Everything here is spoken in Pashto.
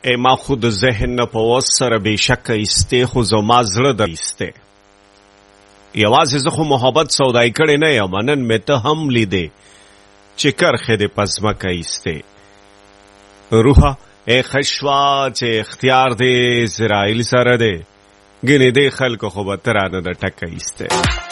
ای ما خود ذهن نه په وس سره بېشکه ایستې خو زما زړه در ایستې یوازې زه خو محبت سودای کړی نه یم نن مې ته هم لیدې چې کرښې دې په ځمکه ایستې روحه ای ښه شوه چې اختیار دې اسرائیل سره دی ګنې دې خلکو خو به ته رانه د ټکه ایستې